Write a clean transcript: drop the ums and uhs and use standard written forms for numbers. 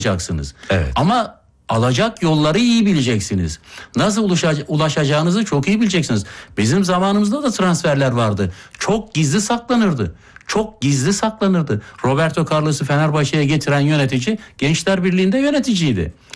alacaksınız. Evet. Ama alacak yolları iyi bileceksiniz. Nasıl ulaşacağınızı çok iyi bileceksiniz. Bizim zamanımızda da transferler vardı. Çok gizli saklanırdı. Çok gizli saklanırdı. Roberto Carlos'u Fenerbahçe'ye getiren yönetici Gençler Birliği'nde yöneticiydi.